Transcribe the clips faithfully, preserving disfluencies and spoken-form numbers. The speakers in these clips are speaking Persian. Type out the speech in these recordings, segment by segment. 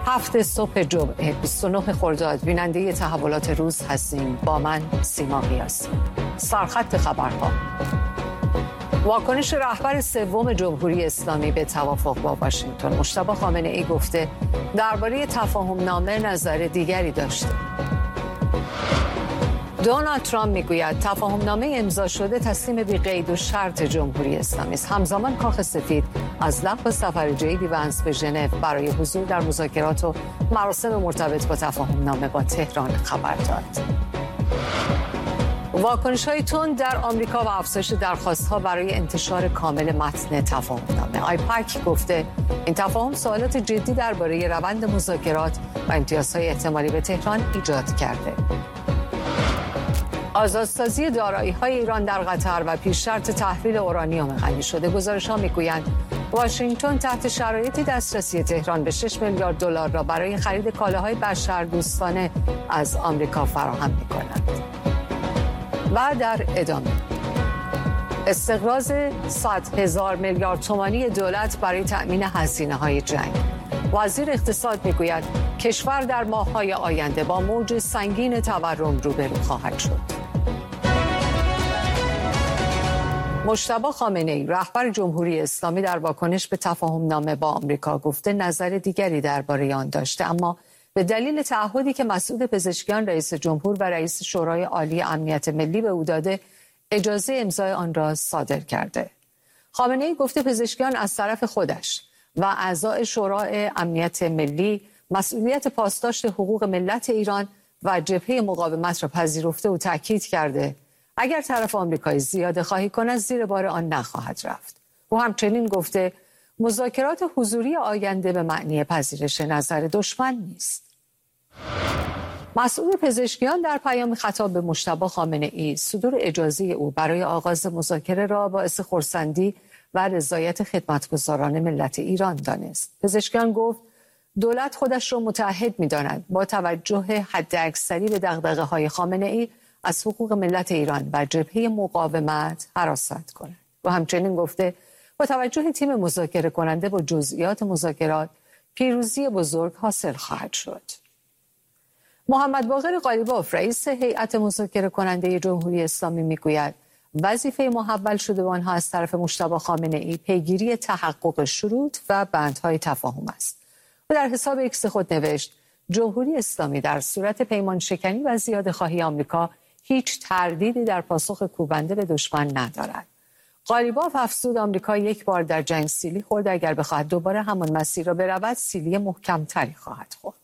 هفت صبح جمعه بیست و نه خرداد بیننده تحولات روز هستیم با من سیما قیاسی. سرخط خبرها: واکنش رهبر سوم جمهوری اسلامی به توافق با واشنگتن. مجتبی خامنه‌ای گفته درباره تفاهم نامه نظر دیگری داشته. دونالد ترامپ میگوید تفاهم نامه امضا شده تسلیم بی قید و شرط جمهوری اسلامی است. همزمان کاخ سفید از لغو سفر جی دی وانس به ژنو برای حضور در مذاکرات و مراسم مرتبط با تفاهم نامه با تهران خبر داد. واکنش‌های تند در آمریکا و افزایش درخواست‌ها برای انتشار کامل متن تفاهم نامه. آیپک گفته این تفاهم سوالات جدی درباره روند مذاکرات و امتیازهای احتمالی به تهران ایجاد کرده. آزادسازی دارایی‌های ایران در قطر و پیش‌شرط تحویل اورانیوم غنی شده. گزارش‌ها می‌گویند واشنگتن تحت شرایطی دسترسی تهران به شش میلیارد دلار را برای خرید کالاهای بشردوستانه از آمریکا فراهم می‌کند. و در ادامه استقراض صد هزار میلیارد تومانی دولت برای تأمین هزینه‌های جنگ. وزیر اقتصاد میگوید کشور در ماه‌های آینده با موج سنگین تورم روبرو خواهد شد. مجتبی خامنه‌ای رهبر جمهوری اسلامی در واکنش به تفاهم نامه با آمریکا گفته نظر دیگری درباره آن داشته، اما به دلیل تعهدی که مسعود پزشکیان رئیس جمهور و رئیس شورای عالی امنیت ملی به او داده اجازه امضای آن را صادر کرده. خامنه‌ای گفته پزشکیان از طرف خودش و اعضای شورای امنیت ملی مسئولیت پاسداشت حقوق ملت ایران و جبهه مقاومت را پذیرفته و تاکید کرده اگر طرف آمریکایی زیاده خواهی کند زیر بار آن نخواهد رفت. او همچنین گفته مذاکرات حضوری آینده به معنی پذیرش نظر دشمن نیست. مسئول پزشکیان در پیام خطاب به مجتبی خامنه‌ای صدور اجازه او برای آغاز مذاکره را باعث خرسندی و رضایت خدمتگزاران ملت ایران دانست. پزشکیان گفت دولت خودش را متعهد می‌داند با توجه حداکثری به دغدغه‌های خامنه‌ای از حقوق ملت ایران و جبهه مقاومت حراست کند. و همچنین گفته با توجه تیم مذاکره کننده با جزئیات مذاکرات پیروزی بزرگ حاصل خواهد شد. محمد باقر قالیباف رئیس هیئت مذاکره کننده جمهوری اسلامی میگوید وظیفه محول شده به آنها از طرف مجتبی خامنه‌ای پیگیری تحقق شروط و بندهای تفاهم است. و در حساب ایکس خود نوشت جمهوری اسلامی در صورت پیمان شکنی و زیاده خواهی آمریکا هیچ تردیدی در پاسخ کوبنده به دشمن ندارد. قالیباف افزود آمریکا یک بار در جنگ سیلی خورد، اگر بخواهد دوباره همان مسیر را برود سیلی محکمتری خواهد خورد.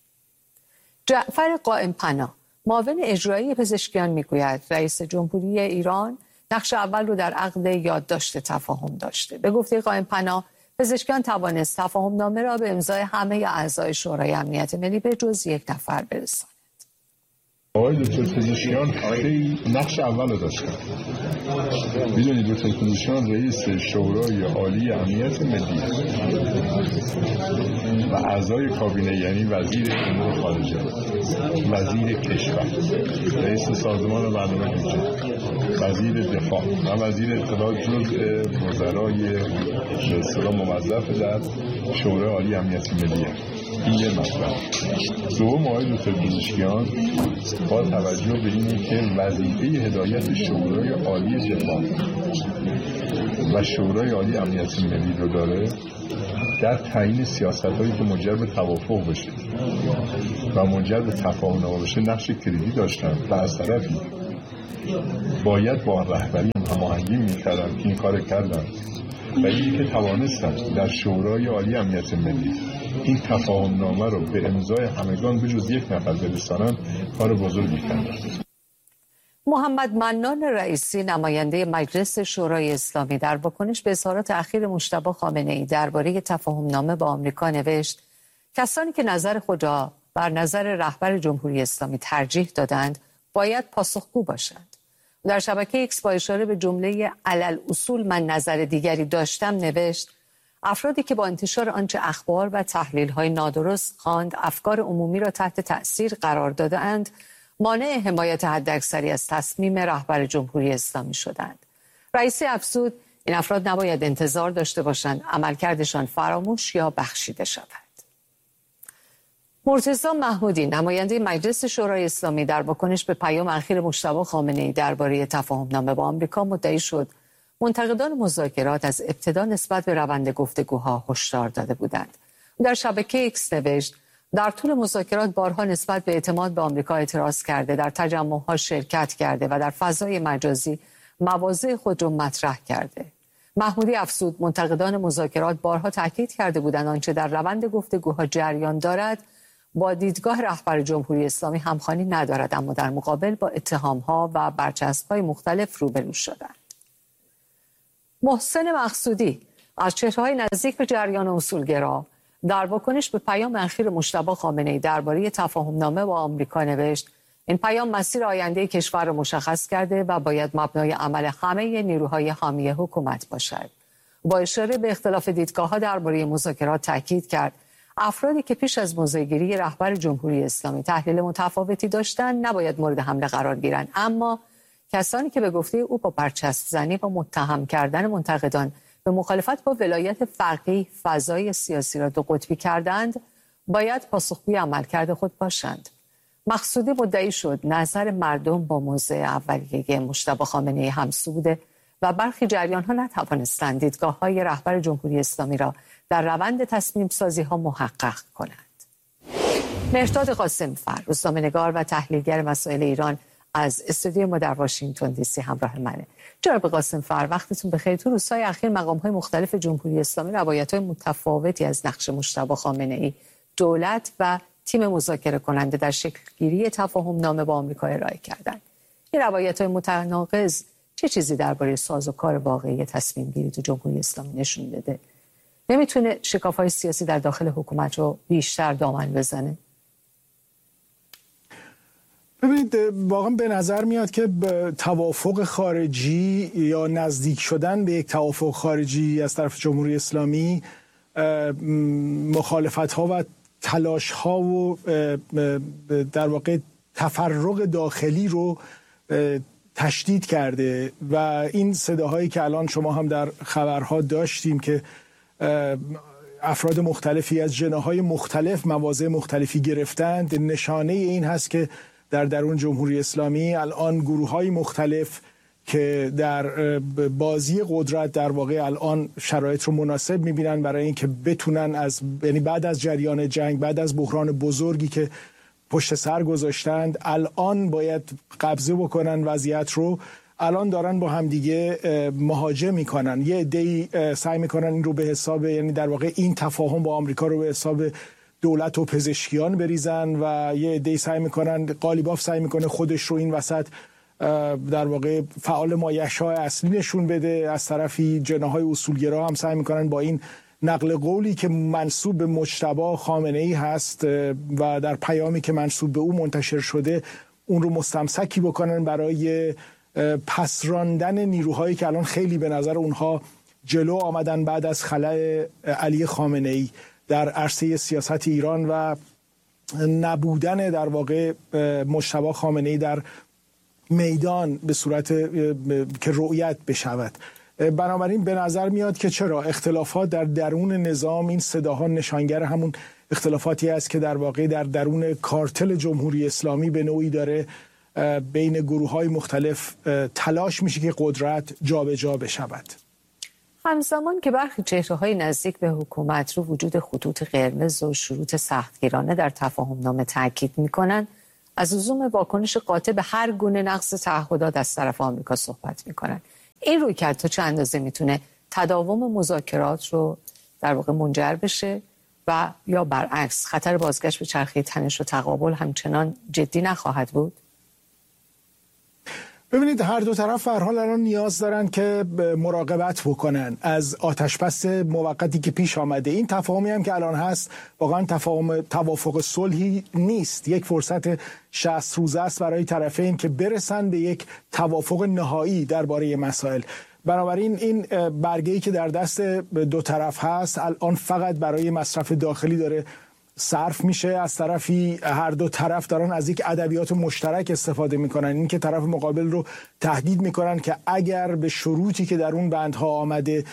جعفر قائم پناه معاون اجرایی پزشکیان میگوید رئیس جمهوری ایران نقش اول رو در عقد یادداشت تفاهم داشته. به گفته قائم پناه پزشکیان توانست تفاهم نامه را به امضای همه اعضای شورای امنیت ملی به جز یک نفر برساند. آقای دکتر پزشکیان خیلی نقش اول رو داشتن. میدونید دکتر پزشکیان رئیس شورای عالی امنیت ملی و اعضای کابینه یعنی وزیر امور خارجه، وزیر کشور، رئیس سازمان برنامه بودجه، وزیر دفاع و وزیر اطلاعات جزء وزرای به اصطلاح موظف در شورای عالی امنیت ملی. این یه مطلب. دوم آقای دکتر پزشکیان با توجه به اینه که وظیفه هدایت شورای عالی دفاع و شورای عالی امنیت ملی رو داره در تعیین سیاست‌هایی که منجر به توافق بشه و منجر به تفاهم بشه نقش کلیدی داشتن و از طرفی باید با رهبری هماهنگی می‌کردن که این کار کردن و اینی که توانستن در شورای عالی امنیت ملی این تفاهم نامه رو به امضای همگان به جز یک نفر برسانن کار بزرگی کردن. محمد منان رئیسی نماینده مجلس شورای اسلامی در واکنش به اظهارات اخیر مجتبی خامنه‌ای درباره تفاهم نامه با آمریکا نوشت کسانی که نظر خود را بر نظر رهبر جمهوری اسلامی ترجیح دادند باید پاسخگو باشند. در شبکه ایکس با اشاره به جمله علل اصول من نظر دیگری داشتم نوشت افرادی که با انتشار آنچه اخبار و تحلیل‌های نادرست خواند افکار عمومی را تحت تأثیر قرار داده‌اند مانع حمایت حداکثری از تصمیم رهبر جمهوری اسلامی شدند. رئیسی افزود این افراد نباید انتظار داشته باشند عملکردشان فراموش یا بخشیده شود. مرتضی محمودی نماینده مجلس شورای اسلامی در واکنش به پیام اخیر مجتبی خامنه‌ای درباره تفاهم‌نامه با آمریکا مدعی شد منتقدان مذاکرات از ابتدا نسبت به روند گفتگوها هشدار داده بودند. در شبکه ایکس نوشت در طول مذاکرات بارها نسبت به اعتماد به آمریکا اعتراض کرده، در تجمع‌ها شرکت کرده و در فضای مجازی مواضع خود را مطرح کرده. محمودی افزود منتقدان مذاکرات بارها تاکید کرده بودند آنچه در روند گفتگوها جریان دارد با دیدگاه رهبر جمهوری اسلامی همخوانی ندارد، اما در مقابل با اتهام‌ها و برچسب‌های مختلف روبرو شدند. محسن مقصودی از چهره‌های نزدیک به جریان اصولگرا در واکنش به پیام اخیر مجتبی خامنه‌ای درباره تفاهم‌نامه با آمریکا نوشت این پیام مسیر آینده کشور را مشخص کرده و باید مبنای عمل همه نیروهای حامی حکومت باشد. با اشاره به اختلاف دیدگاه‌ها درباره مذاکرات تاکید کرد افرادی که پیش از موضع‌گیری رهبر جمهوری اسلامی تحلیل متفاوتی داشتند نباید مورد حمله قرار گیرند، اما کسانی که به گفته او با برچسب زنی و متهم کردن منتقدان به مخالفت با ولایت فقیه فضای سیاسی را دو قطبی کردند باید پاسخگوی عملکرد خود باشند. مقصودی مدعی شد نظر مردم با موضع اولیه مجتبی خامنه‌ای همسو بوده و برخی جریان‌ها نتوانستند دیدگاه‌های رهبر جمهوری اسلامی را در روند تصمیم سازی ها محقق کنند. مهرداد قاسم‌فر، روزنامه‌نگار و تحلیلگر مسائل ایران از استودیوی ما در واشنگتن دی سی همراه منه. جناب قاسم‌فر، وقتتون بخیر. تو روزهای اخیر مقام‌های مختلف جمهوری اسلامی روایت‌های متفاوتی از نقش مجتبی خامنه‌ای، دولت و تیم مذاکره کننده در شکل‌گیری تفاهم‌نامه با آمریکا ارائه کردند. این روایت‌های متناقض چه چیزی درباره سازوکار واقعی تصمیم‌گیری تو جمهوری اسلامی نشون میده؟ نمیتونه شکاف‌های سیاسی در داخل حکومت رو بیشتر دامن بزنه؟ ببینید، واقعا به نظر میاد که توافق خارجی یا نزدیک شدن به یک توافق خارجی از طرف جمهوری اسلامی مخالفت‌ها و تلاش‌ها و در واقع تفرق داخلی رو تشدید کرده و این صداهایی که الان شما هم در خبرها داشتیم که افراد مختلفی از جناح‌های مختلف مواضع مختلفی گرفتند نشانه این هست که در درون جمهوری اسلامی الان گروه‌های مختلف که در بازی قدرت در واقع الان شرایط رو مناسب می‌بینن برای اینکه بتونن از یعنی بعد از جریان جنگ، بعد از بحران بزرگی که پشت سر گذاشتند، الان باید قبضه بکنن وضعیت رو. الان دارن با همدیگه مهاجم میکنن. یه عده‌ای سعی میکنن این رو به حساب یعنی در واقع این تفاهم با آمریکا رو به حساب دولت و پزشکیان بریزن و یه عده‌ای سعی میکنن قالیباف سعی میکنه خودش رو این وسط در واقع فعال مایحشای اصلی نشون بده. از طرفی جناح‌های اصولگرا هم سعی میکنن با این نقل قولی که منسوب به مجتبی خامنه‌ای هست و در پیامی که منسوب به او منتشر شده اون رو مستمسکی بکنن برای پس راندن نیروهایی که الان خیلی به نظر اونها جلو آمدن بعد از خلأ علی خامنه‌ای در عرصه سیاست ایران و نبودن در واقع مجتبی خامنه‌ای در میدان به صورت که رؤیت بشود. بنابراین به نظر میاد که چرا اختلافات در درون نظام، این صداها نشانگر همون اختلافاتی است که در واقع در درون کارتل جمهوری اسلامی به نوعی داره بین گروه‌های مختلف تلاش میشه که قدرت جابجا بشود. همزمان که برخی چهره‌های نزدیک به حکومت رو وجود خطوط قرمز و شروط سختگیرانه در تفاهم‌نامه تاکید می‌کنند، از لزوم واکنش قاطع به هر گونه نقض تعهدات از طرف آمریکا صحبت می‌کنند. این رویکرد تا چه اندازه میتونه تداوم مذاکرات رو در واقع منجر بشه و یا برعکس خطر بازگشت به چرخه تنش و تقابل همچنان جدی نخواهد بود؟ ببینید، هر دو طرف به هر حال الان نیاز دارن که مراقبت بکنن از آتشبس موقتی که پیش آمده. این تفاهمی هم که الان هست واقعا تفاهم توافق صلحی نیست، یک فرصت شصت روزه است برای طرفین که برسن به یک توافق نهایی درباره مسائل. بنابراین این برگه‌ای که در دست دو طرف هست الان فقط برای مصرف داخلی داره صرف میشه. از طرفی هر دو طرف دارن از یک ادبیات مشترک استفاده میکنن، این که طرف مقابل رو تهدید میکنن که اگر به شروطی که در اون بندها آمده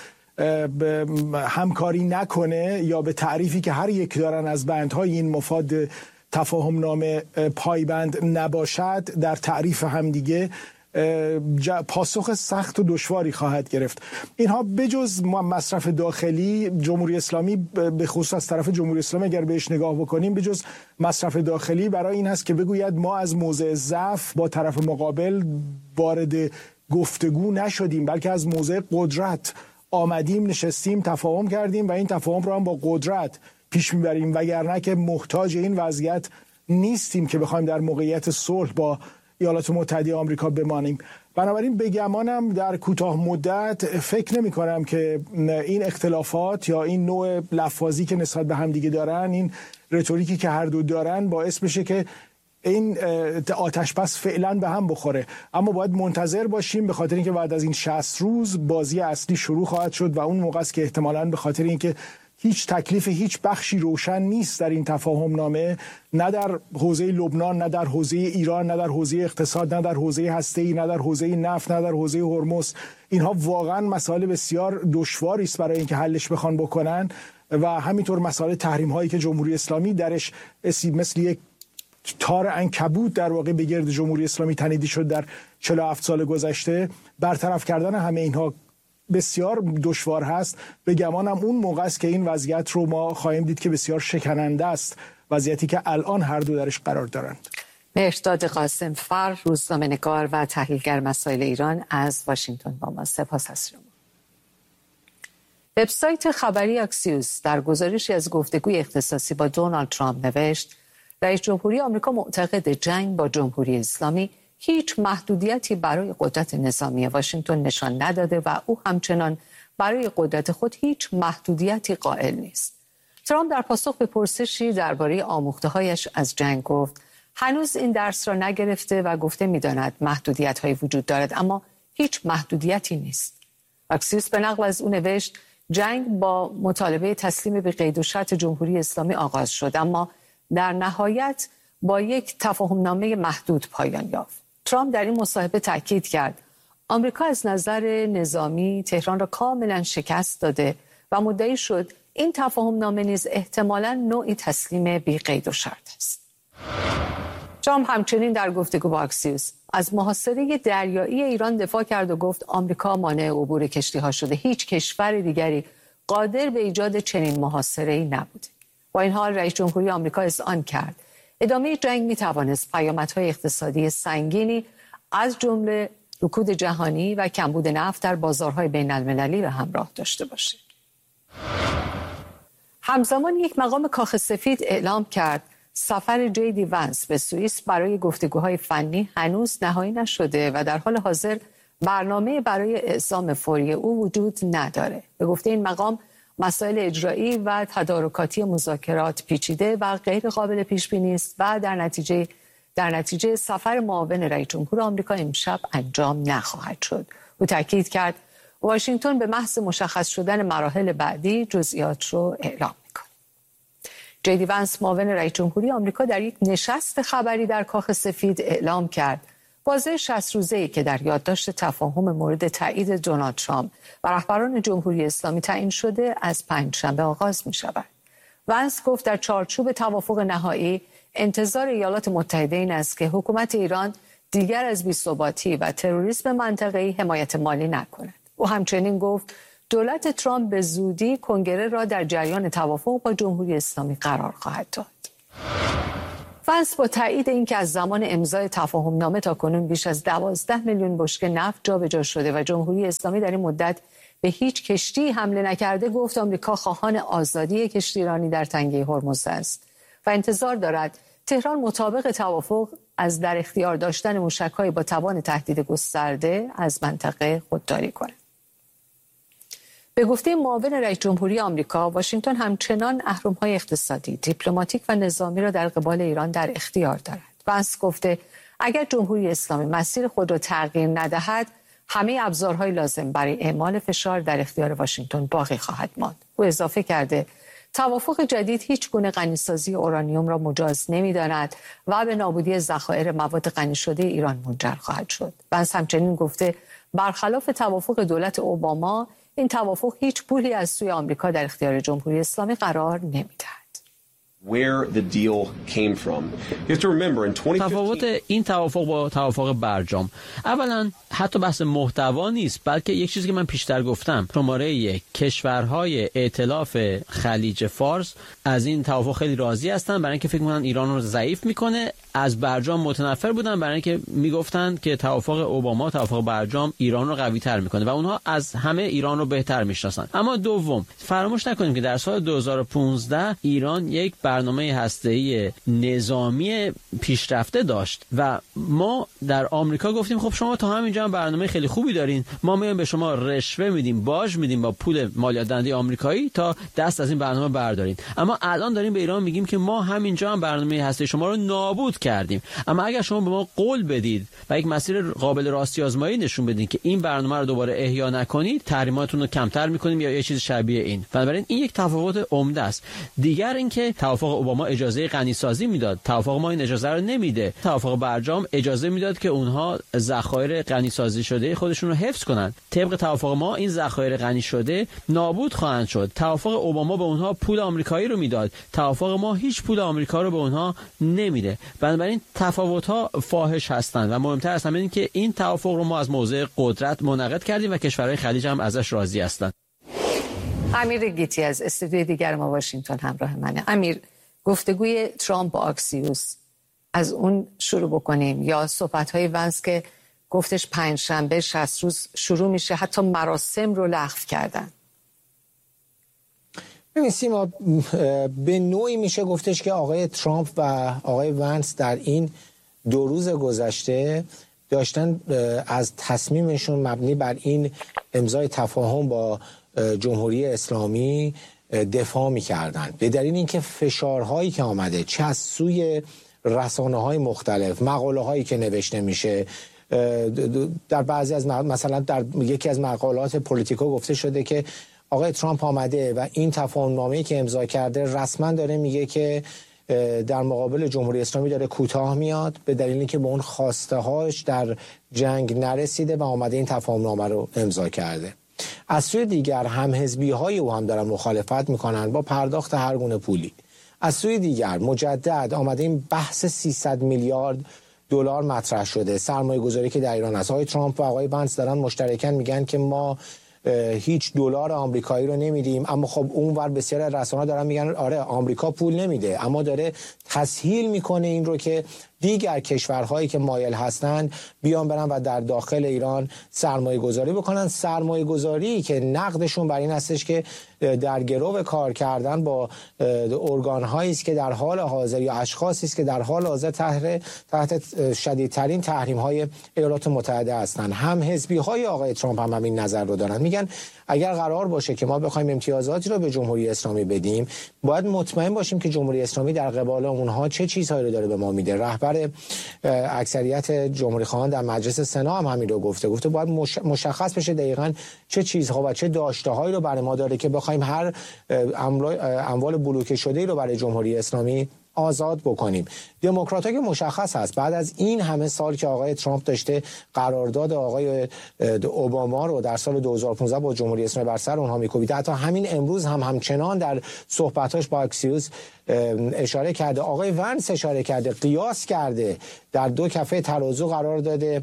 همکاری نکنه یا به تعریفی که هر یک دارن از بندهای این مفاد تفاهم نامه پایبند نباشد در تعریف همدیگه پاسخ سخت و دشواری خواهد گرفت. اینها بجز مصرف داخلی جمهوری اسلامی به خصوص از طرف جمهوری اسلامی اگر بهش نگاه بکنیم بجز مصرف داخلی برای این هست که بگوید ما از موضع ضعف با طرف مقابل وارد گفتگو نشدیم بلکه از موضع قدرت آمدیم نشستیم تفاهم کردیم و این تفاهم رو هم با قدرت پیش میبریم وگرنه که محتاج این وضعیت نیستیم که بخوایم در موقعیت صلح با ایالات متحده آمریکا بمانیم. بنابراین به گمانم در کوتاه مدت فکر نمی کنم که این اختلافات یا این نوع لفاظی که نسبت به هم دیگه دارن این رتوریکی که هر دو دارن باعث بشه که این آتش بس فعلا به هم بخوره. اما باید منتظر باشیم به خاطر اینکه بعد از این شصت روز بازی اصلی شروع خواهد شد و اون موقع است که احتمالاً به خاطر اینکه هیچ تکلیف هیچ بخشی روشن نیست در این تفاهم نامه، نه در حوزه لبنان، نه در حوزه ایران، نه در حوزه اقتصاد، نه در حوزه هسته‌ای، نه در حوزه نفت، نه در حوزه هرمز. اینها واقعا مسائل بسیار دشواری است برای اینکه حلش بخوان بکنن و همینطور مسائل تحریم هایی که جمهوری اسلامی درش مثل یک تار عنکبوت در واقع به گرد جمهوری اسلامی تنیده شد در چهل و هفت سال گذشته، برطرف کردن همه اینها بسیار دشوار هست. به گمانم اون موقع است که این وضعیت رو ما خواهیم دید که بسیار شکننده است، وضعیتی که الان هر دو درش قرار دارند. مهرداد قاسم فر، روزنامه‌نگار و تحلیلگر مسائل ایران از واشنگتن با ما. سپاس از شما. وبسایت خبری اکسیوس در گزارشی از گفتگوی اختصاصی با دونالد ترامپ نوشت رئیس جمهوری آمریکا معتقد جنگ با جمهوری اسلامی هیچ محدودیتی برای قدرت نظامی واشنگتن نشان نداده و او همچنان برای قدرت خود هیچ محدودیتی قائل نیست. ترامپ در پاسخ به پرسشی درباره آموخته‌هایش از جنگ گفت هنوز این درس را نگرفته و گفته می‌داند محدودیت‌هایی وجود دارد اما هیچ محدودیتی نیست. اکسیوس به نقل از او نوشت جنگ با مطالبه تسلیم به قید و شرط جمهوری اسلامی آغاز شد اما در نهایت با یک تفاهمنامه محدود پایان یافت. ترامپ در این مصاحبه تاکید کرد آمریکا از نظر نظامی تهران را کاملا شکست داده و مدعی شد این تفاهمنامه نیز احتمالاً نوعی تسلیم بی قید و شرط است. ترامپ همچنین در گفتگو با اکسیوس از محاصره دریایی ایران دفاع کرد و گفت آمریکا مانع عبور کشتی‌ها شده. هیچ کشور دیگری قادر به ایجاد چنین محاصره‌ای نبوده. با این حال رئیس جمهوری آمریکا اذعان کرد ادامه جنگ می‌توانست پیامدهای اقتصادی سنگینی از جمله رکود جهانی و کمبود نفت در بازارهای بین‌المللی به همراه داشته باشد. همزمان یک مقام کاخ سفید اعلام کرد سفر جی دی ونس به سوئیس برای گفتگوهای فنی هنوز نهایی نشده و در حال حاضر برنامه برای اعزام فوری او وجود نداره. به گفته این مقام مسائل اجرایی و تدارکاتی مذاکرات پیچیده و غیر قابل پیش بینی است و در نتیجه در نتیجه سفر معاون رئیس جمهور آمریکا امشب انجام نخواهد شد. او تاکید کرد واشنگتن به محض مشخص شدن مراحل بعدی جزئیات رو اعلام می‌کند. جی دی ونس معاون رئیس جمهوری آمریکا در یک نشست خبری در کاخ سفید اعلام کرد بازه شصت روزه‌ای که در یادداشت تفاهم مورد تایید دونالد ترامپ و رهبران جمهوری اسلامی تعیین شده از پنجشنبه آغاز می‌شود. ونس گفت در چارچوب توافق نهایی انتظار ایالات متحده این است که حکومت ایران دیگر از بی‌ثباتی و تروریسم منطقه‌ای حمایت مالی نکند. او همچنین گفت دولت ترامپ به زودی کنگره را در جریان توافق با جمهوری اسلامی قرار خواهد داد. ونس با تایید اینکه از زمان امضای تفاهمنامه تا کنون بیش از دوازده میلیون بشکه نفت جابجا شده و جمهوری اسلامی در این مدت به هیچ کشتی حمله نکرده گفت آمریکا خواهان آزادی کشتیرانی در تنگه هرمز است و انتظار دارد تهران مطابق توافق از در اختیار داشتن موشک‌های با توان تهدید گسترده از منطقه خودداری کند. به گفته معاون رئیس جمهوری آمریکا، واشنگتن همچنان اهرم‌های اقتصادی، دیپلماتیک و نظامی را در قبال ایران در اختیار دارد. ونس گفته اگر جمهوری اسلامی مسیر خود را تغییر ندهد، همه ابزارهای لازم برای اعمال فشار در اختیار واشنگتن باقی خواهد ماند. او اضافه کرده توافق جدید هیچ گونه غنیسازی اورانیوم را مجاز نمی‌داند و به نابودی ذخایر مواد غنی شده ایران منجر خواهد شد. ونس همچنین گفته برخلاف توافق دولت اوباما این توافق هیچ پولی از سوی آمریکا در اختیار جمهوری اسلامی قرار نمی‌دهد. Where the deal came from. You have to remember in twenty fifteen تفاوت این توافق با توافق برجام، اولا حتی بحث محتوا نیست، بلکه یک چیزی که من پیشتر گفتم، شماره یک کشورهای ائتلاف خلیج فارس از این توافق خیلی راضی هستن، برای اینکه فکر می‌کنن ایران رو ضعیف میکنه. از برجام متنفر بودن، برای اینکه میگفتن که توافق اوباما، توافق برجام ایران رو قوی تر میکنه و اونها از همه ایران رو بهتر میشناسن. اما دوم، فراموش نکنیم که در سال دو هزار و پانزده ایران یک برنامه هسته‌ای نظامی پیشرفته داشت و ما در آمریکا گفتیم خب شما تا همینجا هم برنامه خیلی خوبی دارین، ما میایم به شما رشوه میدیم، باج میدیم با پول مالیات دهنده آمریکایی تا دست از این برنامه بردارین. اما الان داریم به ایران میگیم که ما همینجا هم برنامه هسته شما رو نابود کردیم، اما اگر شما به ما قول بدید و یک مسیر قابل راستی آزمایی نشون بدید که این برنامه رو دوباره احیا نکنید، تحریماتون رو کمتر میکنیم یا یه چیز شبیه این. بنابراین این یک تفاوت عمده است. دیگر اینکه توافق اوباما اجازه غنیسازی میداد، توافق ما این اجازه رو نمیده. توافق برجام اجازه میداد که اونها ذخایر غنیسازی شده خودشون رو حفظ کنن. طبق توافق ما این ذخایر غنی شده نابود خواهند شد. توافق اوباما به اونها پول آمریکایی رو میداد، توافق ما هیچ پول آمریکا رو به اونها نمیده. بنابراین تفاوت‌ها فاحش هستند و مهمتر از همه این که این توافق رو ما از موضع قدرت منعقد کردیم و کشورهای خلیج هم ازش راضی هستند. امیر گیتی از استودیوی دیگر ما واشنگتن همراه منه. امیر، گفتگوی ترامپ با آکسیوس از اون شروع بکنیم یا صحبت‌های ونس که گفتش پنجشنبه شصت روز شروع میشه، حتی مراسم رو لغو کردن؟ ببین سیما، به نوعی میشه گفتش که آقای ترامپ و آقای ونس در این دو روز گذشته داشتن از تصمیمشون مبنی بر این امضای تفاهم با جمهوری اسلامی دفاع میکردن، به دلیل اینکه فشارهایی که آمده چه از سوی رسانه‌های مختلف، مقاله‌هایی که نوشته میشه، در بعضی از مثلا در یکی از مقالات پولیتیکو گفته شده که آقای ترامپ آمده و این تفاهم نامه‌ای که امضا کرده رسما داره میگه که در مقابل جمهوری اسلامی داره کوتاه میاد، به دلیل اینکه به اون خواسته هاش در جنگ نرسیده و آمده این تفاهم نامه رو امضا کرده. از سوی دیگر هم حزبی های او هم دارن مخالفت میکنن با پرداخت هر گونه پولی. از سوی دیگر مجدد آمده این بحث سیصد میلیارد دلار مطرح شده، سرمایه گذاری که در ایران است. آقای ترامپ و آقای ونس دارن مشترکاً میگن که ما هیچ دلار آمریکایی رو نمیدیم، اما خب اونور بسیار از رسانه‌ها دارن میگن آره آمریکا پول نمیده، اما داره تسهیل میکنه این رو که دیگر کشورهایی که مایل هستند بیان برن و در داخل ایران سرمایه گذاری بکنن، سرمایه گذاری که نقدشون بر این هستش که در گرو کار کردن با ارگان هایی است که در حال حاضر یا اشخاصی است که در حال حاضر تحت تحت شدیدترین تحریم های ایالات متحده هستند. هم حزبی های آقای ترامپ هم همین نظر رو دارن، میگن اگر قرار باشه که ما بخوایم امتیازاتی رو به جمهوری اسلامی بدیم، باید مطمئن باشیم که جمهوری اسلامی در قبال اونها چه چیزهایی رو داره به ما میده. رهبر اکثریت جمهوری خواهان در مجلس سنا هم همین رو گفته گفته باید مشخص بشه دقیقاً چه چیزها و چه داشته‌هایی رو برای ما داره که بخوایم هر اموال بلوکه شده‌ای رو برای جمهوری اسلامی آزاد بکنیم. دموکرات‌ها که مشخص هست بعد از این همه سال که آقای ترامپ داشته قرارداد آقای اوباما رو در سال دو هزار و پانزده با جمهوری اسلامی بر سر اونها می‌کوبید، حتی همین امروز هم همچنان در صحبتاش با اکسیوس اشاره کرده، آقای ونس اشاره کرده، قیاس کرده، در دو کفه ترازو قرار داده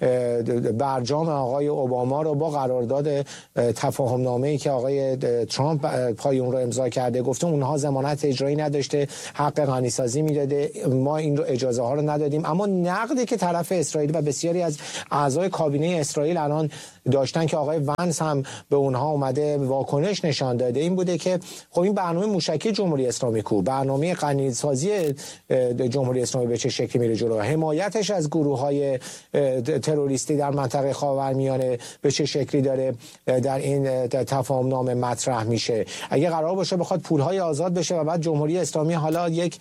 برجام آقای اوباما رو با قرارداد تفاهم نامه‌ای که آقای ترامپ پای اون رو امضا کرده، گفته اونها ضمانت اجرایی نداشته، حق غنیسازی میداده، ما این رو اجازه ها رو ندادیم. اما نقدی که طرف اسرائیل و بسیاری از اعضای کابینه اسرائیل الان داشتن که آقای ونس هم به اونها اومده واکنش نشان داده این بوده که خب این برنامه موشکی جمهوری اسلامی کو، برنامه غنیسازی جمهوری اسلامی به چه شکلی میره جلو، حمایتش از گروه‌های تروریستی در منطقه خاورمیانه به چه شکلی داره در این تفاهم نامه مطرح میشه. اگه قرار باشه بخواد پولهای آزاد بشه و بعد جمهوری اسلامی حالا یک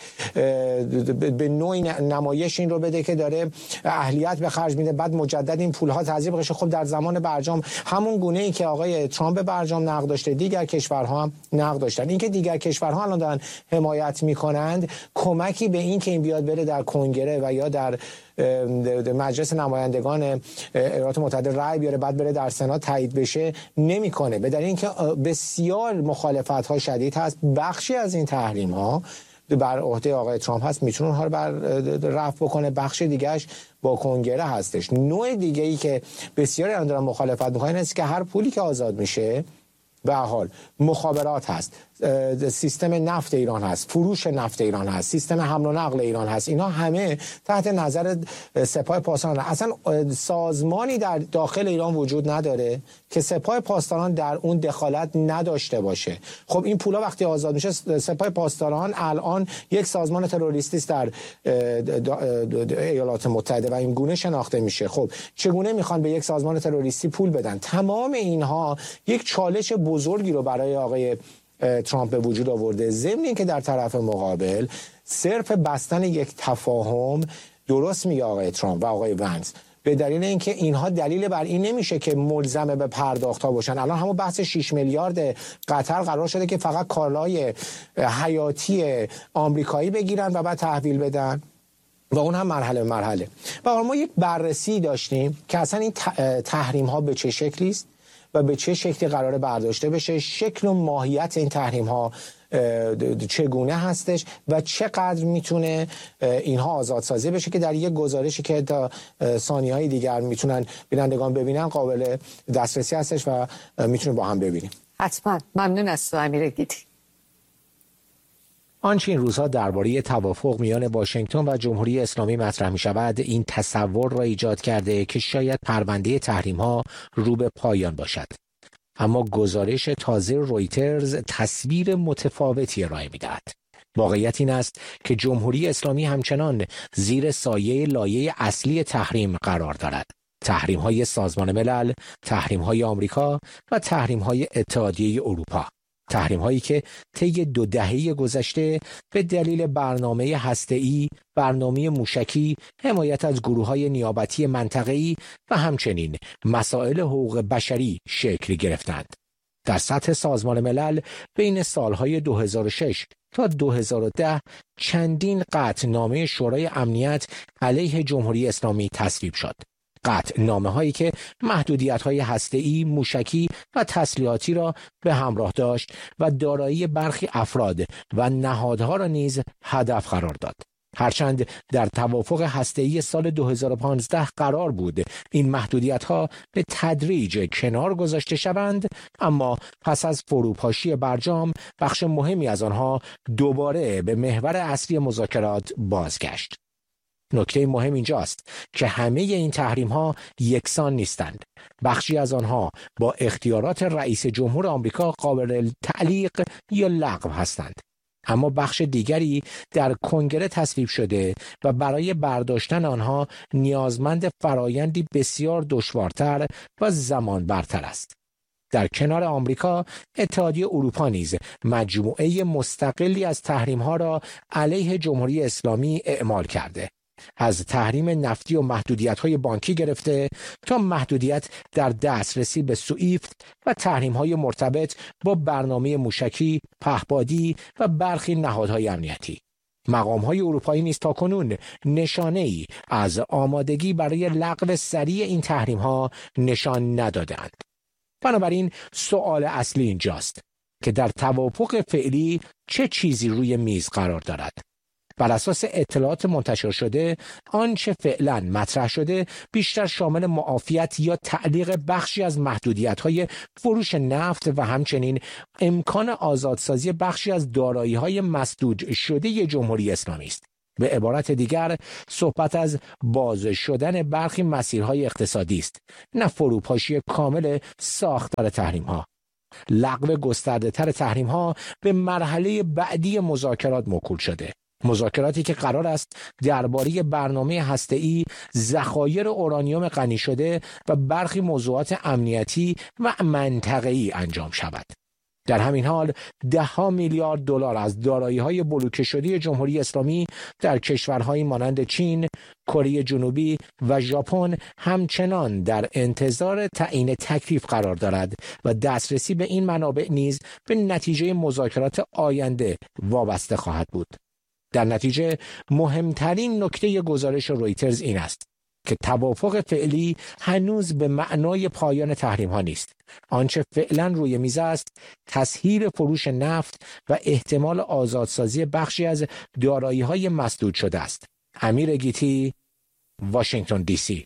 به نوعی نمایش این رو بده که داره اهلیت به خرج میده، بعد مجدد این پولها تزریق بشه، خب در زمان برجام همون گونه‌ای که آقای ترامپ برجام نقد داشته دیگر کشورها هم نقد داشتن. اینکه دیگر کشورها الان دارن حمایت میکنند کمکی به این که این بیاد بره در کنگره و یا در در مجلس نمایندگان ایالات متحده رأی بیاره بعد بره در سنا تایید بشه نمیکنه، به دلیل اینکه بسیار مخالفت‌ها شدید هست. بخشی از این تحریم‌ها بر عهده آقای ترامپ هست، میتونه اونها رو بر رفع بکنه، بخش دیگهش با کنگره هستش. نوع دیگه ای که بسیاری هم دارن مخالفت میکنن است که هر پولی که آزاد میشه به حال مخابرات هست، سیستم نفت ایران هست، فروش نفت ایران هست، سیستم حمل و نقل ایران هست، اینا همه تحت نظر سپاه پاسداران. اصلا سازمانی در داخل ایران وجود نداره که سپاه پاسداران در اون دخالت نداشته باشه. خب این پولا وقتی آزاد میشه، سپاه پاسداران الان یک سازمان تروریستی است در ایالات متحده و این گونه شناخته میشه. خب چگونه میخوان به یک سازمان تروریستی پول بدن؟ تمام اینها یک چالش بزرگی رو برای آقای ترامپ به وجود آورده، ضمن اینکه در طرف مقابل صرف بستن یک تفاهم، درست میگه آقای ترامپ و آقای ونس، به دلیل اینکه اینها دلیل بر این نمیشه که ملزم به پرداخت ها باشن. الان همون بحث شش میلیارد قطر قرار شده که فقط کالای حیاتی آمریکایی بگیرن و بعد تحویل بدن و اون هم مرحله مرحله. و ما یک بررسی داشتیم که اصلا این تحریم ها به چه شکلی است و به چه شکلی قراره برداشته بشه، شکل و ماهیت این تحریم ها چگونه هستش و چقدر میتونه اینها آزادسازی بشه، که در یک گزارشی که تا ثانیه های دیگر میتونن بینندگان ببینن قابل دسترسی هستش و میتونیم با هم ببینیم. حتما. ممنون از تو امیر گیتی. آنچه این روزها درباره توافق میان واشنگتن و جمهوری اسلامی مطرح می شود، این تصور را ایجاد کرده که شاید پرونده تحریم ها رو به پایان باشد. اما گزارش تازه رویترز تصویر متفاوتی ارائه می دهد. واقعیت این است که جمهوری اسلامی همچنان زیر سایه لایه اصلی تحریم قرار دارد. تحریم های سازمان ملل، تحریم های آمریکا و تحریم های اتحادیه اروپا. تحریم هایی که طی دو دهه گذشته به دلیل برنامه هسته‌ای، برنامه موشکی، حمایت از گروه‌های نیابتی منطقه‌ای و همچنین مسائل حقوق بشری شکل گرفتند. در سطح سازمان ملل بین سالهای دو هزار و شش تا دو هزار و ده چندین قطعنامه شورای امنیت علیه جمهوری اسلامی تصویب شد. قطعنامه هایی که محدودیت های هسته‌ای، موشکی و تسلیحاتی را به همراه داشت و دارایی برخی افراد و نهادها را نیز هدف قرار داد. هرچند در توافق هسته‌ای سال دو هزار و پانزده قرار بود این محدودیت‌ها به تدریج کنار گذاشته شوند، اما پس از فروپاشی برجام بخش مهمی از آنها دوباره به محور اصلی مذاکرات بازگشت. نکته مهم اینجاست که همه این تحریم‌ها یکسان نیستند. بخشی از آنها با اختیارات رئیس جمهور آمریکا قابل تعلیق یا لغو هستند. اما بخش دیگری در کنگره تصویب شده و برای برداشتن آنها نیازمند فرایندی بسیار دشوارتر و زمان برتر است. در کنار آمریکا، اتحادیه اروپا نیز مجموعه مستقلی از تحریم‌ها را علیه جمهوری اسلامی اعمال کرده. از تحریم نفتی و محدودیت‌های بانکی گرفته تا محدودیت در دسترسی به سوئیفت و تحریم‌های مرتبط با برنامه موشکی، پهپادی و برخی نهادهای امنیتی. مقام‌های اروپایی نیز تاکنون نشانه‌ای از آمادگی برای لغو سریع این تحریم‌ها نشان ندادند. بنابراین سؤال اصلی اینجاست که در توافق فعلی چه چیزی روی میز قرار دارد؟ بر اساس اطلاعات منتشر شده، آنچه فعلا مطرح شده بیشتر شامل معافیت یا تعلیق بخشی از محدودیت‌های فروش نفت و همچنین امکان آزادسازی بخشی از دارایی‌های مسدود شده جمهوری اسلامی است. به عبارت دیگر، صحبت از باز شدن برخی مسیرهای اقتصادی است، نه فروپاشی کامل ساختار تحریم‌ها. لغو گسترده‌تر تحریم‌ها به مرحله بعدی مذاکرات موکول شده. مذاکراتی که قرار است درباره برنامه هسته‌ای، ذخایر اورانیوم غنی شده و برخی موضوعات امنیتی و منطقه‌ای انجام شود. در همین حال ده ها میلیارد دلار از دارایی‌های بلوکه شده جمهوری اسلامی در کشورهایی مانند چین، کره جنوبی و ژاپن همچنان در انتظار تعیین تکلیف قرار دارد و دسترسی به این منابع نیز به نتیجه مذاکرات آینده وابسته خواهد بود. در نتیجه مهمترین نکته گزارش رویترز این است که توافق فعلی هنوز به معنای پایان تحریم‌ها نیست. آنچه فعلا روی میز است تسهیل فروش نفت و احتمال آزادسازی بخشی از دارایی‌های مسدود شده است. امیر گیتی، واشنگتن دی سی.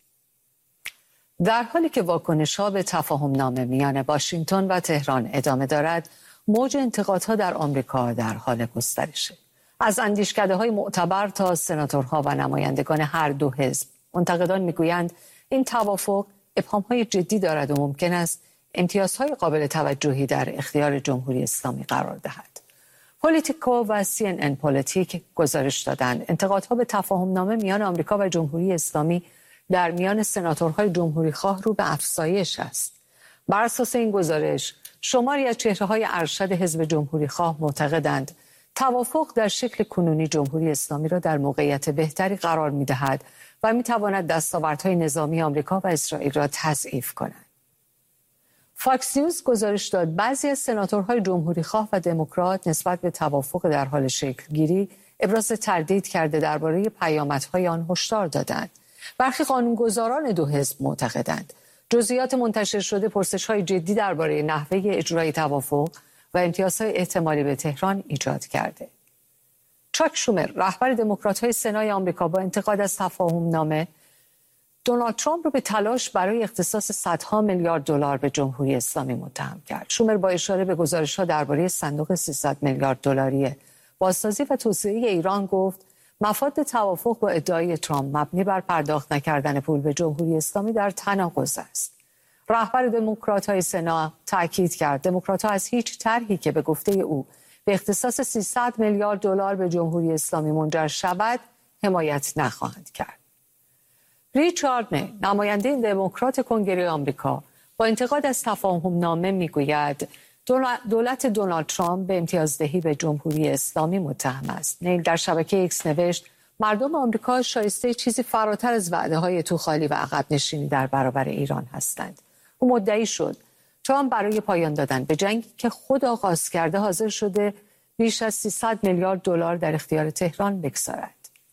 در حالی که واکنش‌ها به تفاهم‌نامه میان واشنگتن و تهران ادامه دارد، موج انتقادها در آمریکا در حال گسترشه. از اندیشکده‌های معتبر تا سناتورها و نمایندگان هر دو حزب، منتقدان میگویند این توافق ابهام‌های جدی دارد و ممکن است امتیازهای قابل توجهی در اختیار جمهوری اسلامی قرار دهد. پولیتیکو و سی ان ان پولیتیک گزارش دادند انتقادها به تفاهم‌نامه میان آمریکا و جمهوری اسلامی در میان سناتورهای جمهوری‌خواه رو به افزایش است. بر اساس این گزارش، شماری از چهره‌های ارشد حزب جمهوری‌خواه معتقدند توافق در شکل کنونی جمهوری اسلامی را در موقعیت بهتری قرار می‌دهد و می‌تواند دستاوردهای نظامی آمریکا و اسرائیل را تضعیف کند. فاکس نیوز گزارش داد بعضی از سناتورهای جمهوری‌خواه و دموکرات نسبت به توافق در حال شکل‌گیری ابراز تردید کرده درباره پیامدهای آن هشدار دادند. برخی قانونگذاران دو حزب معتقدند جزئیات منتشر شده پرسش‌های جدی درباره نحوه اجرای توافق و امتیازهای احتمالی به تهران ایجاد کرده. چاک شومر، رهبر دموکرات‌های سنای آمریکا، با انتقاد از تفاهم‌نامه دونالد ترامپ را به تلاش برای اختصاص صدها میلیارد دلار به جمهوری اسلامی متهم کرد. شومر با اشاره به گزارش‌ها درباره صندوق سیصد میلیارد دلاری بازسازی و توسعه ایران گفت مفاد توافق با ادعای ترامپ مبنی بر پرداخت نکردن پول به جمهوری اسلامی در تناقض است. رهبر دموکرات‌های سنا تاکید کرد دموکرات‌ها از هیچ طرحی که به گفته او به اختصاص سیصد میلیارد دلار به جمهوری اسلامی منجر شود حمایت نخواهند کرد. ریچارد نه، نماینده دموکرات کنگره آمریکا، با انتقاد از تفاهم‌نامه میگوید دولت دونالد ترامپ به امتیازدهی به جمهوری اسلامی متهم است. نیل در شبکه ایکس نوشت مردم آمریکا شایسته چیزی فراتر از وعده‌های توخالی و عقب نشینی در برابر ایران هستند. او مدعی شد ترامپ برای پایان دادن به جنگی که خود آغاز کرده حاضر شده بیش از سیصد میلیارد دلار در اختیار تهران بگذارد.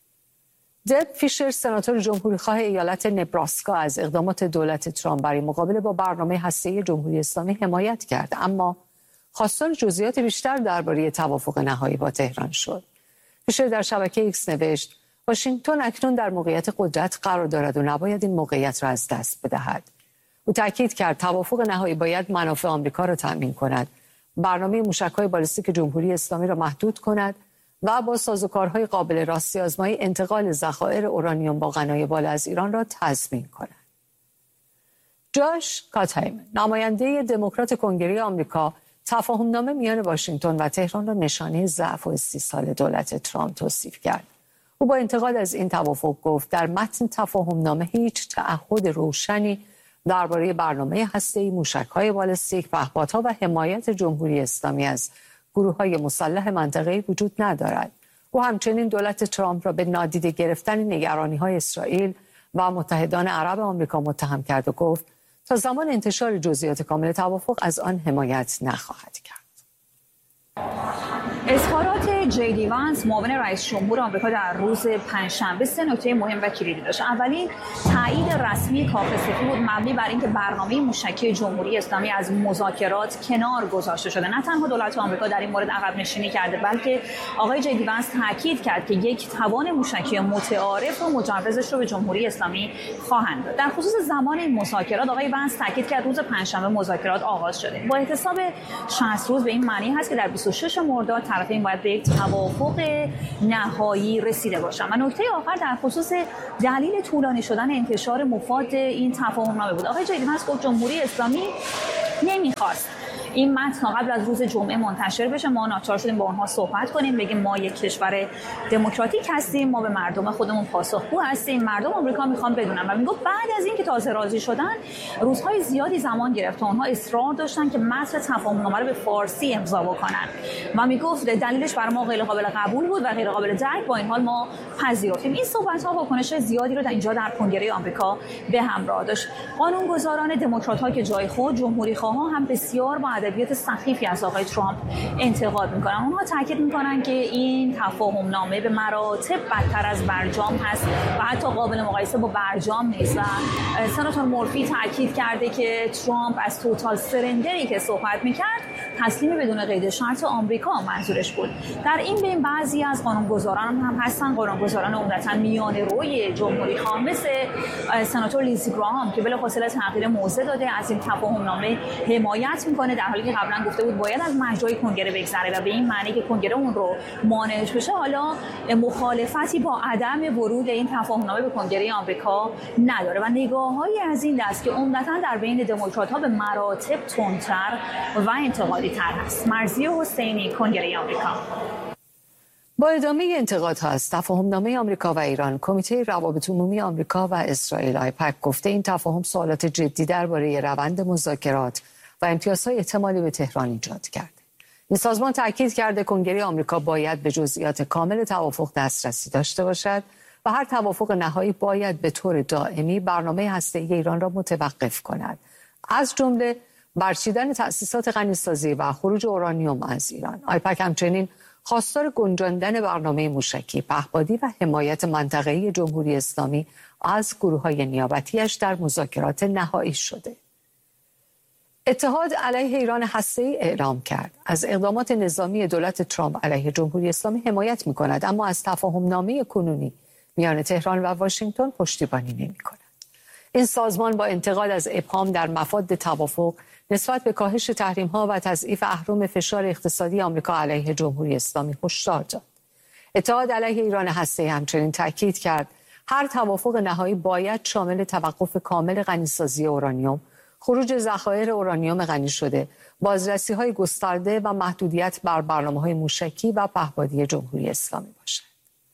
دب فیشر، سناتور جمهوری‌خواه ایالت نبراسکا، از اقدامات دولت ترامپ برای مقابله با برنامه هسته‌ای جمهوری اسلامی حمایت کرد، اما خواستار جزئیات بیشتر درباره توافق نهایی با تهران شد. فیشر در شبکه ایکس نوشت واشنگتن اکنون در موقعیت قدرت قرار دارد و نباید این موقعیت را از دست بدهد. او تاکید کرد توافق نهایی باید منافع آمریکا را تأمین کند، برنامه موشک‌های بالستیک جمهوری اسلامی را محدود کند و با سازوکارهای قابل راستی‌آزمایی انتقال ذخایر اورانیوم با غنای بالا از ایران را تضمین کند. جاش کاتهیم، نماینده دموکرات کنگره آمریکا، تفاهم‌نامه میان واشنگتن و تهران را نشانه ضعف و استیصال دولت ترامپ توصیف کرد. او با انتقاد از این توافق گفت در متن تفاهم‌نامه هیچ تعهد روشنی درباره برنامه هسته‌ای، موشک‌های بالستیک، پهپادها و حمایت جمهوری اسلامی از گروه‌های مسلح منطقه‌ای وجود ندارد. او همچنین دولت ترامپ را به نادیده گرفتن نگرانی‌های اسرائیل و متحدان عرب آمریکا متهم کرد و گفت تا زمان انتشار جزئیات کامل توافق از آن حمایت نخواهد کرد. اظهارات جی دی وانس، معاون رئیس جمهور آمریکا، در روز پنجشنبه سه نکته مهم و کلیدی داشت. اولین، تایید رسمی کاخ سفید بود مبنی بر اینکه برنامه موشکی جمهوری اسلامی از مذاکرات کنار گذاشته شده. نه تنها دولت آمریکا در این مورد عقب نشینی کرده، بلکه آقای جی دی وانس تاکید کرد که یک توان موشکی متعارف و مجوزش رو به جمهوری اسلامی خواهند داد. در خصوص زمان این مذاکرات آقای وانس تاکید کرد روز پنجشنبه مذاکرات آغاز شده. با احتساب شصت روز به این معنی هست که در بیست و شش مرداد طرفین باید به یک توافق نهایی رسیده باشند. و نکته آخر در خصوص دلیل طولانی شدن انتشار مفاد این تفاهم‌نامه بود. آقای جی دی وانس گفت جمهوری اسلامی نمیخواست این متن قبل از روز جمعه منتشر بشه. ما ناچار شدیم با اونها صحبت کنیم، بگیم ما یک کشور دموکراتیک هستیم، ما به مردم خودمون پاسخگو هستیم، مردم آمریکا میخوان بدونن. و میگفت بعد از این که تازه راضی شدن روزهای زیادی زمان گرفت، اونها اصرار داشتن که متن تفاهم‌نامه رو به فارسی امضا بکنن و میگفت دلیلش برای ما غیر قابل قبول بود و غیر قابل درک، با این حال ما پذیرفتیم. این صحبت‌ها واکنش زیادی رو در اینجا در کنگره آمریکا به همراه داشت. قانونگذاران دموکرات‌ها که جای خود، جمهوری‌خواها هم بسیار با ادبیات سخیفی از آقای ترامپ انتقاد میکنن. اونها تاکید میکنن که این تفاهم نامه به مراتب بدتر از برجام هست و حتی قابل مقایسه با برجام نیست. و سناتور مورفی تاکید کرده که ترامپ از توتال سرندری که صحبت میکرد تسلیم بدون قید شرط آمریکا منظورش بود. در این بین بعضی از قانونگذاران هم هستن، قانونگذاران عمدتاً میانه روی جمهوری خواه مثل سناتور لیزی گراهام که بلافاصله تغییر موضع داده، از این تفاهم نامه حمایت میکنه، در حالی که قبلا گفته بود باید از مجرای کنگره بگذره و به این معنی که کنگره اون رو مانعش بشه. حالا مخالفتی با عدم ورود این تفاهم نامه به کنگره آمریکا نداره و نگاه‌هایی از این دست که عمدتاً در بین دموکرات‌ها به مراتب تندتر و انتقادی تر هست. مرضیه حسینی، کنگره آمریکا. با ادامه انتقادها از تفاهم‌نامه آمریکا و ایران، کمیته روابط عمومی آمریکا و اسرائیل آیپک گفته این تفاهم سوالات جدی درباره روند مذاکرات و امتیازهای احتمالی به تهران ایجاد کرده. این سازمان تاکید کرده کنگره آمریکا باید به جزئیات کامل توافق دسترسی داشته باشد و هر توافق نهایی باید به طور دائمی برنامه هسته‌ای ایران را متوقف کند، از جمله برچیدن تأسیسات غنیسازی و خروج اورانیوم از ایران. آیپک همچنین خواستار گنجاندن برنامه موشکی، پهپادی و حمایت منطقه‌ای جمهوری اسلامی از گروه‌های نیابتیش در مذاکرات نهایی شده. اتحاد علیه ایران هسته‌ای اعلام کرد از اقدامات نظامی دولت ترامپ علیه جمهوری اسلامی حمایت می‌کند، اما از تفاهم‌نامه کنونی میان تهران و واشنگتن پشتیبانی نمی‌کند. این سازمان با انتقاد از ابهام در مفاد توافق نسبت به کاهش تحریم‌ها و تضعیف اهرم فشار اقتصادی آمریکا علیه جمهوری اسلامی هشدار داد. اتحاد علیه ایران هسته‌ای همچنین تاکید کرد هر توافق نهایی باید شامل توقف کامل غنیسازی اورانیوم، خروج ذخایر اورانیوم غنی شده، بازرسی‌های گسترده و محدودیت بر برنامه‌های موشکی و پهپادی جمهوری اسلامی باشد.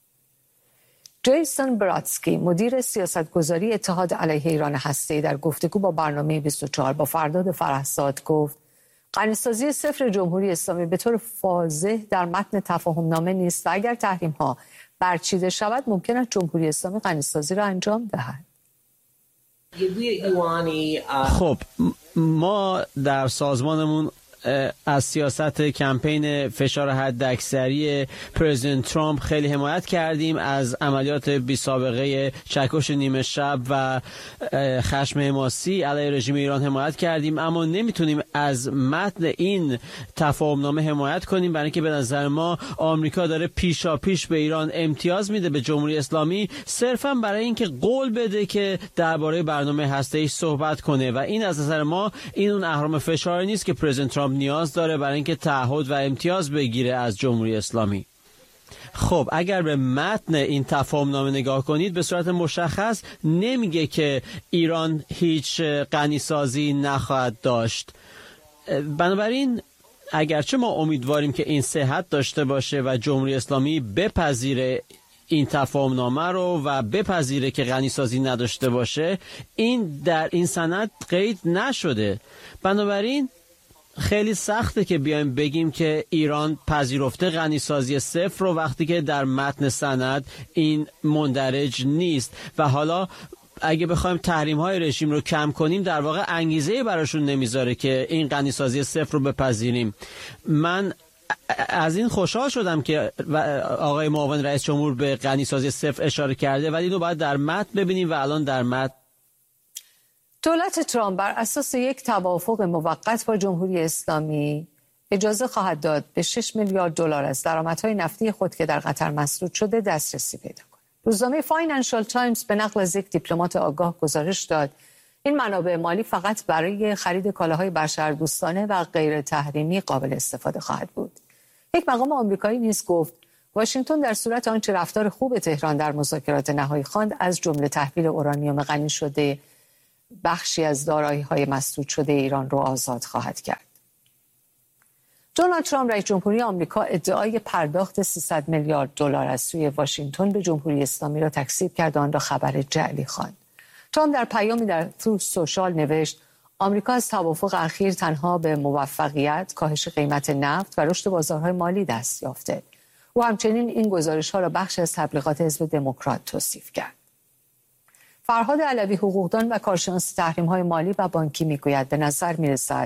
جیسون براتسکی، مدیر سیاستگذاری اتحاد علیه ایران هسته‌ای، در گفتگو با برنامه بیست و چهار با فرداد فرحزاد گفت غنیسازی صفر جمهوری اسلامی به طور واضح در متن تفاهم‌نامه نیست و اگر تحریم‌ها برچیده شود ممکن است جمهوری اسلامی غنیسازی را انجام دهد. خب ما در سازمانمون از سیاست کمپین فشار حداکثری پرزیدنت ترامپ خیلی حمایت کردیم، از عملیات بی سابقه چکش نیمه شب و خشم حماسی علیه رژیم ایران حمایت کردیم، اما نمیتونیم از متن این تفاهم‌نامه حمایت کنیم، برای اینکه به نظر ما آمریکا داره پیشا پیش به ایران امتیاز میده، به جمهوری اسلامی، صرفا برای اینکه قول بده که درباره برنامه هسته‌ای صحبت کنه و این از نظر ما این اون اهرم فشار نیست که پرزیدنت ترامپ نیاز داره برای اینکه تعهد و امتیاز بگیره از جمهوری اسلامی. خب اگر به متن این تفاهم‌نامه نگاه کنید به صورت مشخص نمیگه که ایران هیچ غنیسازی نخواهد داشت. بنابراین اگرچه ما امیدواریم که این صحت داشته باشه و جمهوری اسلامی بپذیره این تفاهم‌نامه رو و بپذیره که غنیسازی نداشته باشه، این در این سند قید نشده. بنابراین خیلی سخته که بیایم بگیم که ایران پذیرفته غنیسازی صفر رو وقتی که در متن سند این مندرج نیست و حالا اگه بخوایم تحریم های رژیم رو کم کنیم در واقع انگیزه براشون نمیذاره که این غنیسازی صفر رو بپذیریم. من از این خوشحال شدم که آقای معاون رئیس جمهور به غنیسازی صفر اشاره کرده، ولی اینو باید در متن ببینیم و الان در متن دولت ترامپ بر اساس یک توافق موقت با جمهوری اسلامی اجازه خواهد داد به شش میلیارد دلار از درآمدهای نفتی خود که در قطر مسدود شده دسترسی پیدا کند. روزنامه فاینانشال تایمز به نقل از یک دیپلمات آگاه گزارش داد این منابع مالی فقط برای خرید کالاهای بشردوستانه و غیر تحریمی قابل استفاده خواهد بود. یک مقام آمریکایی نیز گفت واشنگتن در صورت آنچه رفتار خوب تهران در مذاکرات نهایی خواند، از جمله تحویل اورانیوم غنی شده، بخشی از دارایی‌های مسدود شده ایران رو آزاد خواهد کرد. دونالد ترامپ رئیس جمهوری آمریکا ادعای پرداخت سیصد میلیارد دلار از سوی واشنگتن به جمهوری اسلامی را تکذیب کرد و آن را خبر جعلی خواند. ترامپ در پیامی در تروث سوشال نوشت آمریکا از توافق اخیر تنها به موفقیت، کاهش قیمت نفت و رشد بازارهای مالی دست یافته. او همچنین این گزارش‌ها را بخش از تبلیغات حزب دموکرات توصیف کرد. فرهاد علوی حقوقدان و کارشناس تحریم‌های مالی و بانکی میگوید به نظر می‌رسد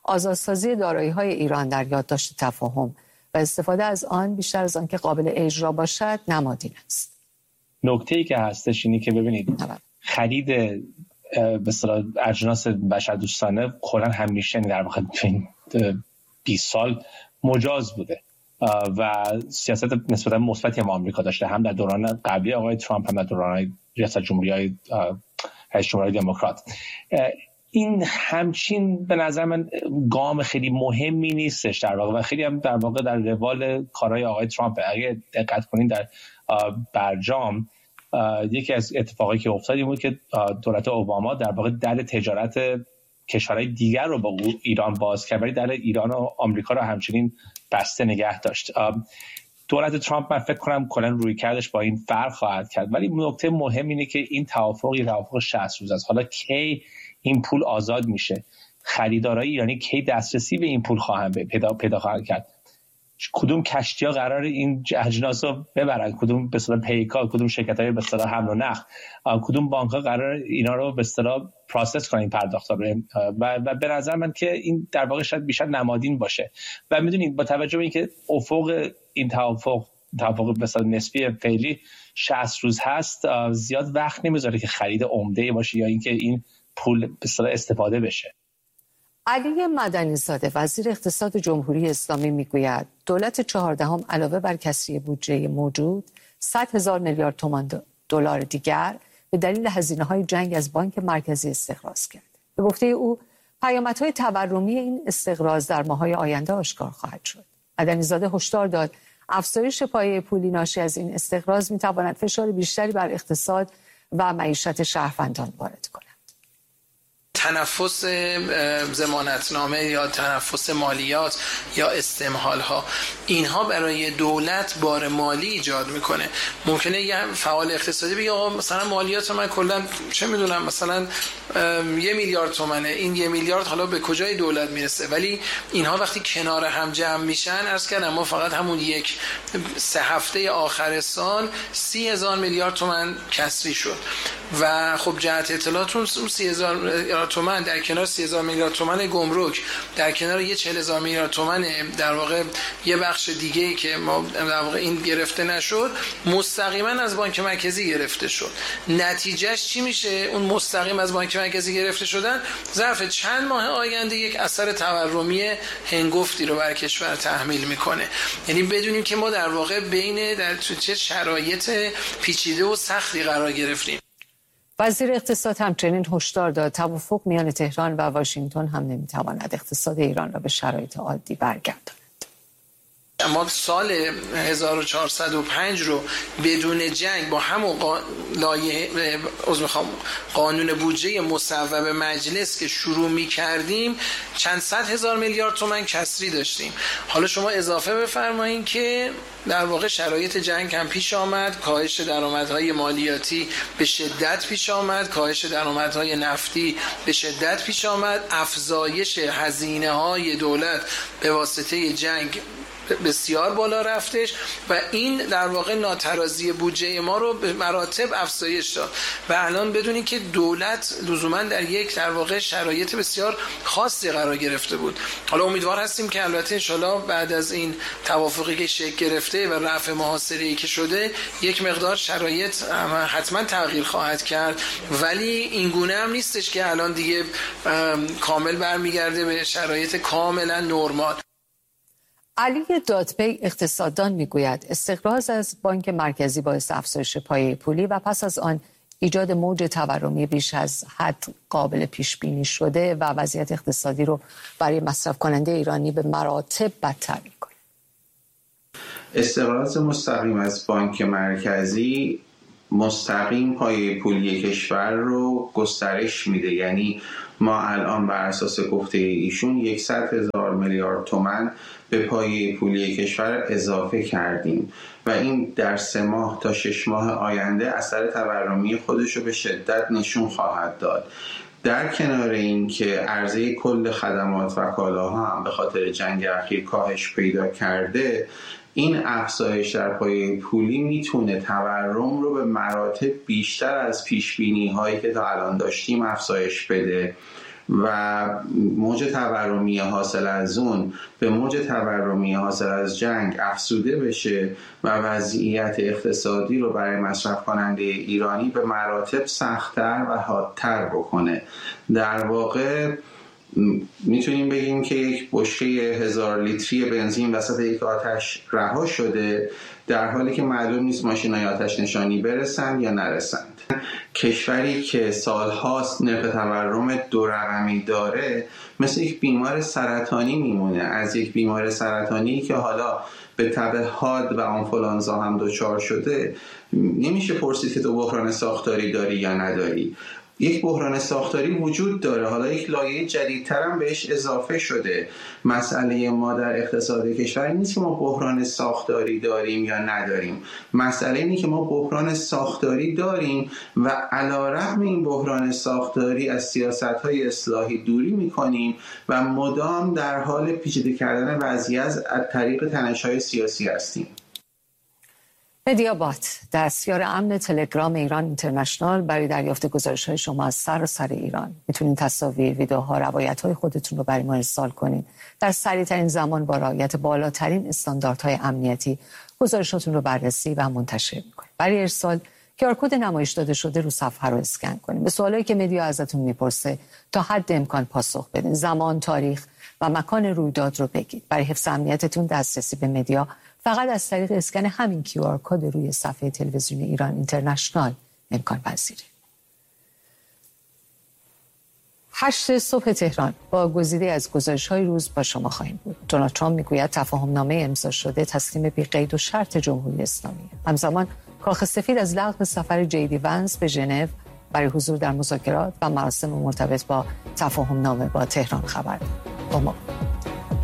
آزادسازی دارایی‌های ایران در یادداشت تفاهم و استفاده از آن بیشتر از آن که قابل اجرا باشد نمادین است. نکته‌ای که هستش اینی که ببینید خرید به اصطلاح اجناس بشردوستانه کلاً همیشه در واقع تو این بیست سال مجاز بوده و سیاست نسبتاً مثبتی ما آمریکا داشته، هم در دوران قبلی آقای ترامپ هم در دوران ریاست جمهوری‌های رئیس جمهوری دموکرات. این همچین به نظر من گام خیلی مهمی نیستش در واقع و خیلی هم در واقع در روال کارهای آقای ترامپ. اگه دقت کنین در برجام یکی از اتفاقایی که افتاد بود که دولت اوباما در واقع در تجارت کشورهای دیگر رو با ایران باز کرد ولی در ایران و آمریکا رو همچنین بسته نگه داشت. دولت ترامپ من فکر کنم کلا روی کردش با این فرق خواهد کرد، ولی نکته مهم اینه که این توافقی توافق شصت روز است. حالا کی این پول آزاد میشه؟ خریدارای ایرانی کی دسترسی به این پول خواهند پیدا پیدا خواهند کرد؟ کدوم کشتی‌ها قرار این اجناس رو ببرن؟ کدوم به اصطلاح پیکار، کدوم شرکت‌های به اصطلاح حمل و نقل، کدوم بانک‌ها قرار اینا رو به اصطلاح پروسس کنن این پرداخت‌ها رو؟ و, و به نظر من که این در واقع شاید بیشتر نمادین باشه. و می‌دونید با توجه به اینکه افق این توافق توافق به اصطلاح نسبی فعلی شصت روز هست، زیاد وقت نمیذاره که خرید عمده باشه یا اینکه این پول به اصطلاح استفاده بشه. علی مدنی زاده وزیر اقتصاد جمهوری اسلامی میگوید دولت چهاردهم علاوه بر کسری بودجه موجود صد هزار میلیارد تومان دلار دیگر به دلیل هزینه‌های جنگ از بانک مرکزی استقراض کرد. به گفته او پیامدهای تورمی این استقراض در ماه‌های آینده آشکار خواهد شد. مدنی زاده هشدار داد افزایش پایه پولی ناشی از این استقراض می‌تواند فشار بیشتری بر اقتصاد و معیشت شهروندان وارد کند. تنفس ضمانتنامه یا تنفس مالیات یا استمهال ها، اینها برای دولت بار مالی ایجاد میکنه. ممکنه یه فعال اقتصادی بگه آقا مثلا مالیات من کلا چه میدونم مثلا یه میلیارد تومنه، این یه میلیارد حالا به کجای دولت میرسه؟ ولی اینها وقتی کنار هم جمع میشن، عرض کردم ما فقط همون یک سه هفته آخر سال سی هزار میلیارد تومن کسری شد و خب جهت اطلاعاتون سی هزار میلیارد تومان در کنار سی هزار میلیارد تومان گمرک، در کنار یه چهل هزار میلیارد تومان در واقع یه بخش دیگه‌ای که ما در واقع این گرفته نشد مستقیما از بانک مرکزی گرفته شد. نتیجهش چی میشه؟ اون مستقیم از بانک مرکزی گرفته شدن ظرف چند ماه آینده یک اثر تورمی هنگفتی رو بر کشور تحمیل میکنه. یعنی بدونیم که ما در واقع بین در چه شرایط پیچیده و سختی قرار گرفتیم. وزیر اقتصاد همچنین هشدار داد توافق میان تهران و واشنگتن هم نمیتواند اقتصاد ایران را به شرایط عادی برگرداند. ما سال هزار و چهارصد و پنج رو بدون جنگ با همون قا... لایه از میخوام قانون بودجه مصوب مجلس که شروع می کردیم چند صد هزار میلیارد تومان کسری داشتیم. حالا شما اضافه بفرمایید که در واقع شرایط جنگ هم پیش آمد، کاهش درآمدهای مالیاتی به شدت پیش آمد، کاهش درآمدهای نفتی به شدت پیش آمد، افزایش هزینه‌های دولت به واسطه جنگ بسیار بالا رفتش و این در واقع ناترازی بودجه ما رو به مراتب افزایش داد و الان بدونید که دولت لزوما در یک در واقع شرایط بسیار خاصی قرار گرفته بود. حالا امیدوار هستیم که البته انشالله بعد از این توافقی که شکل گرفته و رفع محاصره‌ای که شده یک مقدار شرایط حتما تغییر خواهد کرد، ولی این گونه هم نیستش که الان دیگه کامل برمیگرده به شرایط کاملا نرمال. علی دادپی اقتصاددان میگوید استقراض از بانک مرکزی باعث افزایش پایه پولی و پس از آن ایجاد موج تورمی بیش از حد قابل پیش بینی شده و وضعیت اقتصادی رو برای مصرف کننده ایرانی به مراتب بدتر میکنه. استقراض مستقیم از بانک مرکزی مستقیم پایه پولی کشور رو گسترش میده. یعنی ما الان بر اساس گفته ایشون صد هزار میلیارد تومان به پایه پولی کشور اضافه کردیم و این در سه ماه تا شش ماه آینده اثر تورمی خودش رو به شدت نشون خواهد داد. در کنار این که عرضه کل خدمات و کالاها هم به خاطر جنگ اخیر کاهش پیدا کرده، این افزایش در پایه پولی میتونه تورم رو به مراتب بیشتر از پیشبینی هایی که تا الان داشتیم افزایش بده و موج تورمی حاصل از اون به موج تورمی حاصل از جنگ افزوده بشه و وضعیت اقتصادی رو برای مصرف کننده ایرانی به مراتب سخت‌تر و حادتر بکنه. در واقع میتونیم بگیم که یک بشکه هزار لیتری بنزین وسط یک آتش رها شده، در حالی که معلوم نیست ماشینای آتش نشانی برسند یا نرسند. کشوری که سالهاست نرخ تورم دو رقمی داره مثل یک بیمار سرطانی میمونه. از یک بیمار سرطانی که حالا به تب حاد و آنفولانزا هم دچار شده نمیشه پرسید که تو بحران ساختاری داری یا نداری. یک بحران ساختاری وجود داره، حالا یک لایه جدیدتر هم بهش اضافه شده. مسئله ما در اقتصاد کشور نیست که ما بحران ساختاری داریم یا نداریم، مسئله اینه که ما بحران ساختاری داریم و علیرغم این بحران ساختاری از سیاست‌های اصلاحی دوری می‌کنیم و مدام در حال پیچیده کردن وضعیت از طریق تنش‌های سیاسی هستیم. مدیابات، دستیار امن تلگرام ایران اینترنشنال، برای دریافت گزارش‌های شما از سراسر ایران میتونید تصاویر، ویدیوها، روایت‌های خودتون رو برای ما ارسال کنید. در سریع‌ترین زمان با رعایت بالاترین استانداردهای امنیتی گزارشاتون رو بررسی و منتشر می‌کنید. برای ارسال کی‌آر کد نمایش داده شده رو صفحه رو اسکن کنید. به سوالایی که مدیا ازتون میپرسه تا حد امکان پاسخ بدین. زمان، تاریخ و مکان رویداد رو بگید. برای حفظ امنیتتون دسترسی به مدیا فقط از طریق اسکن همین کیو آر کد روی صفحه تلویزیون ایران اینترنشنال امکان پذیره. هشت صبح تهران با گزیده از گزارش‌های روز با شما خواهیم بود. دونالد ترامپ میگوید تفاهم نامه امضا شده تسلیم بی قید و شرط جمهوری اسلامی. همزمان کاخ سفید از لغو سفر جی دی ونس به ژنو برای حضور در مذاکرات و مراسم مرتبط با تفاهم نامه با تهران خبر داد. با ما